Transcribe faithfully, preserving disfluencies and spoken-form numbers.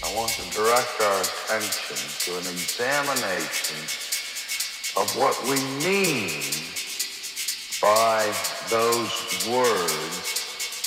I want to direct our attention to an examination of what we mean by those words